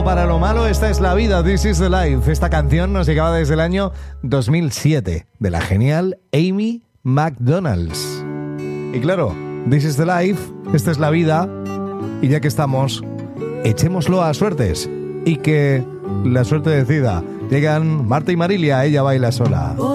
bueno, para lo malo, esta es la vida, This is the Life. Esta canción nos llegaba desde el año 2007, de la genial Amy McDonald's. Y claro, This is the Life, esta es la vida, y ya que estamos, echémoslo a suertes, y que la suerte decida. Llegan Marta y Marilia, ella baila sola.